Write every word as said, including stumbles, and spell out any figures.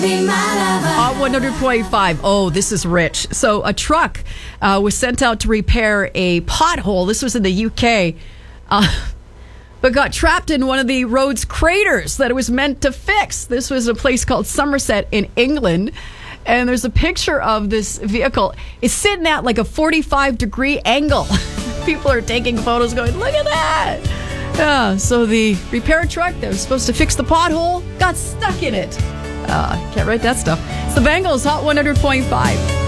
Hot one hundred point five. Oh, this is rich. So a truck uh, was sent out to repair a pothole. This was in the U K. Uh, but got trapped in one of the road's craters that it was meant to fix. This was a place called Somerset in England. And there's a picture of this vehicle. It's sitting at like a forty-five degree angle. People are taking photos going, look at that. Yeah, so the repair truck that was supposed to fix the pothole got stuck in it. Uh, can't write that stuff. It's the Bengals Hot one hundred point five.